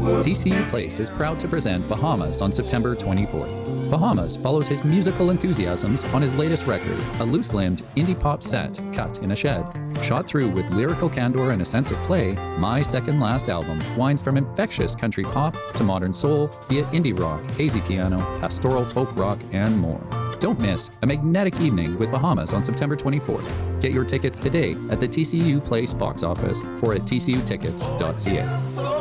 TCU Place is proud to present Bahamas on September 24th. Bahamas follows his musical enthusiasms on his latest record, a loose-limbed indie pop set cut in a shed. Shot through with lyrical candor and a sense of play, My Second Last Album winds from infectious country pop to modern soul via indie rock, hazy piano, pastoral folk rock, and more. Don't miss a magnetic evening with Bahamas on September 24th. Get your tickets today at the TCU Place box office or at tcutickets.ca.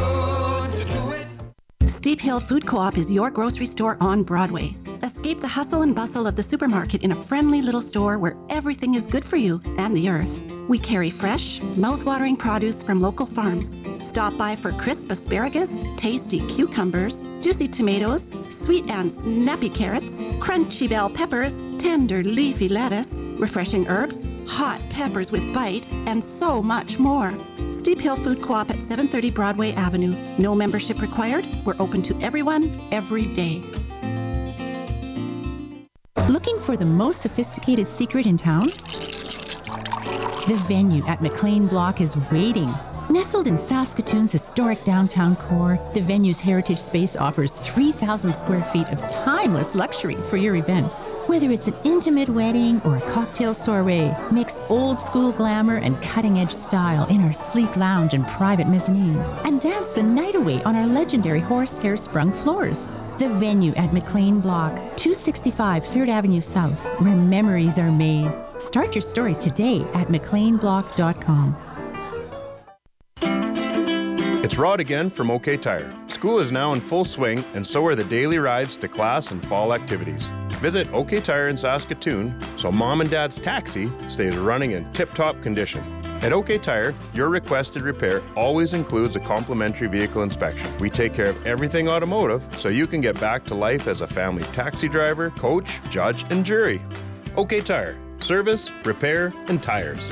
Steep Hill Food Co-op is your grocery store on Broadway. Escape the hustle and bustle of the supermarket in a friendly little store where everything is good for you and the earth. We carry fresh, mouth-watering produce from local farms. Stop by for crisp asparagus, tasty cucumbers, juicy tomatoes, sweet and snappy carrots, crunchy bell peppers, tender leafy lettuce, refreshing herbs, hot peppers with bite, and so much more. Steep Hill Food Co-op at 730 Broadway Avenue. No membership required. We're open to everyone, every day. Looking for the most sophisticated secret in town? The Venue at McLean Block is waiting. Nestled in Saskatoon's historic downtown core, the Venue's heritage space offers 3,000 square feet of timeless luxury for your event. Whether it's an intimate wedding or a cocktail soiree, mix old school glamour and cutting edge style in our sleek lounge and private mezzanine, and dance the night away on our legendary horsehair sprung floors. The Venue at McLean Block, 265 3rd Avenue South, where memories are made. Start your story today at mcleanblock.com. It's Rod again from OK Tire. School is now in full swing, and so are the daily rides to class and fall activities. Visit OK Tire in Saskatoon so Mom and Dad's taxi stays running in tip-top condition. At OK Tire, your requested repair always includes a complimentary vehicle inspection. We take care of everything automotive so you can get back to life as a family taxi driver, coach, judge, and jury. OK Tire. Service, repair, and tires.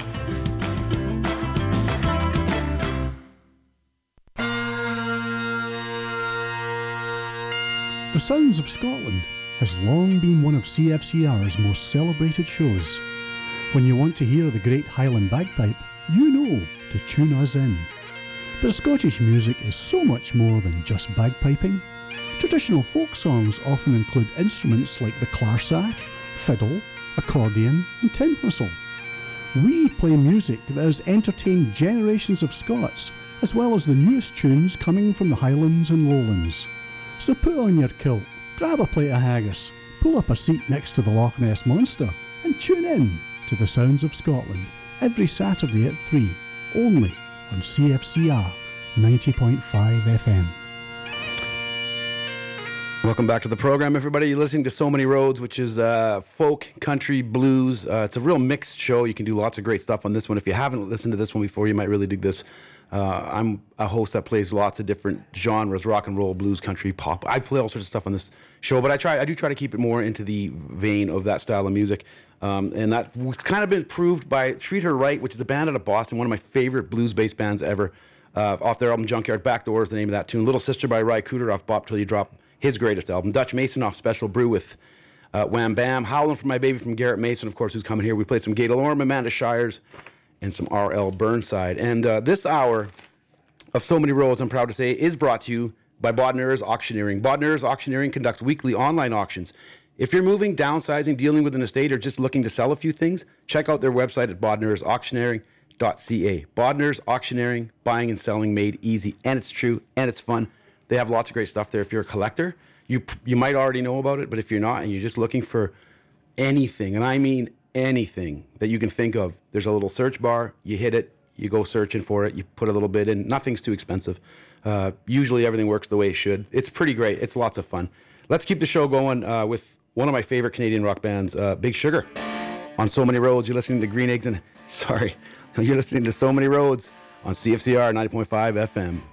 The Sounds of Scotland has long been one of CFCR's most celebrated shows. When you want to hear the great Highland bagpipe, you know to tune us in. But Scottish music is so much more than just bagpiping. Traditional folk songs often include instruments like the clarsach, fiddle, accordion and tin whistle. We play music that has entertained generations of Scots, as well as the newest tunes coming from the Highlands and Lowlands. So put on your kilt, grab a plate of haggis, pull up a seat next to the Loch Ness Monster, and tune in to the Sounds of Scotland every Saturday at 3, only on CFCR 90.5 FM. Welcome back to the program, everybody. You're listening to So Many Roads, which is folk, country, blues. It's a real mixed show. You can do lots of great stuff on this one. If you haven't listened to this one before, you might really dig this. I'm a host that plays lots of different genres, rock and roll, blues, country, pop. I play all sorts of stuff on this show, but I do try to keep it more into the vein of that style of music. And that's kind of been proved by Treat Her Right, which is a band out of Boston, one of my favorite blues-based bands ever. Off their album Junkyard Backdoor is the name of that tune. Little Sister by Ry Cooder off Bop Till You Drop, his greatest album. Dutch Mason off Special Brew with Wham Bam. Howlin' for My Baby from Garrett Mason, of course, who's coming here. We played some Gator Lorme, Amanda Shires, and some R.L. Burnside. And this hour of So Many Roads, I'm proud to say, is brought to you by Bodner's Auctioneering. Bodner's Auctioneering conducts weekly online auctions. If you're moving, downsizing, dealing with an estate, or just looking to sell a few things, check out their website at bodnersauctioneering.ca. Bodner's Auctioneering, buying and selling made easy. And it's true, and it's fun. They have lots of great stuff there. If you're a collector, you might already know about it, but if you're not and you're just looking for anything, and I mean anything that you can think of, there's a little search bar, you hit it, you go searching for it, you put a little bit in, nothing's too expensive. Usually everything works the way it should. It's pretty great. It's lots of fun. Let's keep the show going with one of my favorite Canadian rock bands, Big Sugar. On So Many Roads, you're listening to Green Eggs and... Sorry. You're listening to So Many Roads on CFCR 90.5 FM.